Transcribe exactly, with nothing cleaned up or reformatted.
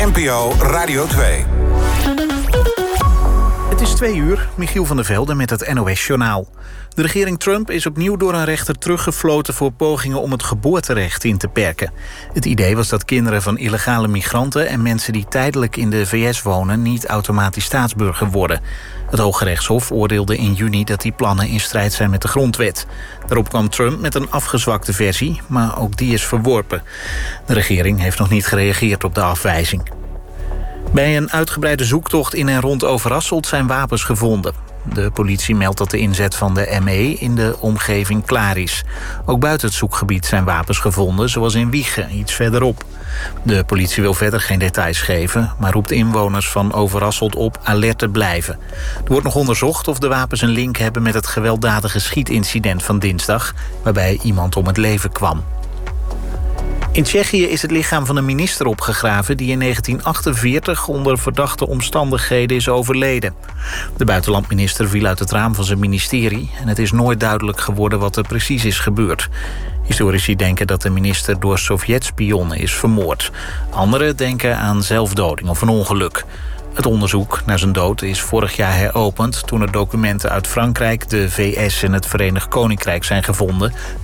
N P O Radio twee. Het is twee uur, Michiel van der Velde met het N O S-journaal. De regering Trump is opnieuw door een rechter teruggefloten voor pogingen om het geboorterecht in te perken. Het idee was dat kinderen van illegale migranten en mensen die tijdelijk in de V S wonen niet automatisch staatsburger worden. Het Hooggerechtshof oordeelde in juni dat die plannen in strijd zijn met de grondwet. Daarop kwam Trump met een afgezwakte versie, maar ook die is verworpen. De regering heeft nog niet gereageerd op de afwijzing. Bij een uitgebreide zoektocht in en rond Overasselt zijn wapens gevonden. De politie meldt dat de inzet van de M E in de omgeving klaar is. Ook buiten het zoekgebied zijn wapens gevonden, zoals in Wijchen, iets verderop. De politie wil verder geen details geven, maar roept inwoners van Overasselt op alert te blijven. Er wordt nog onderzocht of de wapens een link hebben met het gewelddadige schietincident van dinsdag, waarbij iemand om het leven kwam. In Tsjechië is het lichaam van een minister opgegraven die in negentien achtenveertig onder verdachte omstandigheden is overleden. De buitenlandminister viel uit het raam van zijn ministerie en het is nooit duidelijk geworden wat er precies is gebeurd. Historici denken dat de minister door Sovjet-spionnen is vermoord. Anderen denken aan zelfdoding of een ongeluk. Het onderzoek naar zijn dood is vorig jaar heropend toen er documenten uit Frankrijk, de V S en het Verenigd Koninkrijk zijn gevonden